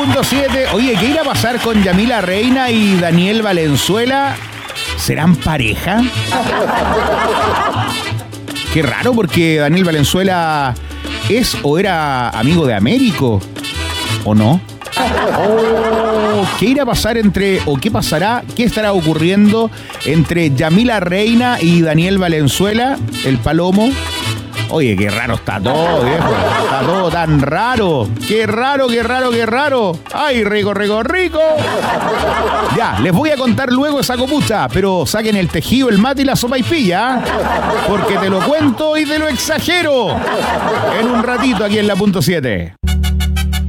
punto 7. Oye, ¿qué irá a pasar con Yamila Reina y Daniel Valenzuela? ¿Serán pareja? Qué raro, porque Daniel Valenzuela es o era amigo de Américo, ¿o no? ¿Qué irá a pasar qué pasará, qué estará ocurriendo entre Yamila Reina y Daniel Valenzuela, el Palomo? Oye, qué raro está todo, viejo. Está todo tan raro. Qué raro, qué raro, qué raro. Ay, rico, rico, rico. Ya, les voy a contar luego esa copucha, pero saquen el tejido, el mate y la sopaipilla, ¿eh? Porque te lo cuento y te lo exagero en un ratito aquí en la punto 7.